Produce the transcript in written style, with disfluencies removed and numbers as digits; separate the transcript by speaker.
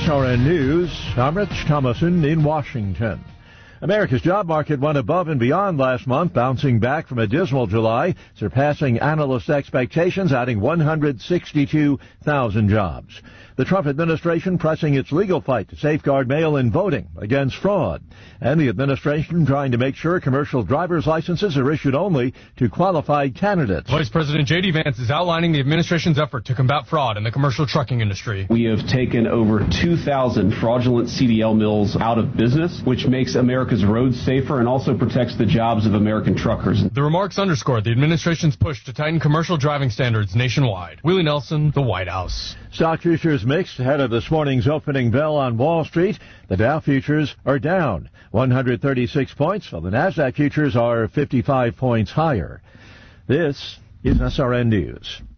Speaker 1: SRN News, I'm Rich Thomason in Washington. America's job market went above and beyond last month, bouncing back from a dismal July, surpassing analyst expectations, adding 162,000 jobs. The Trump administration pressing its legal fight to safeguard mail-in voting against fraud. And the administration trying to make sure commercial driver's licenses are issued only to qualified candidates.
Speaker 2: Vice President J.D. Vance is outlining the administration's effort to combat fraud in the commercial trucking industry.
Speaker 3: We have taken over 2,000 fraudulent CDL mills out of business, which makes America's roads safer and also protects the jobs of American truckers.
Speaker 2: The remarks underscore the administration's push to tighten commercial driving standards nationwide. Willie Nelson, the White House.
Speaker 1: Stock futures mixed ahead of this morning's opening bell on Wall Street. The Dow futures are down 136 points, while the Nasdaq futures are 55 points higher. This is SRN News.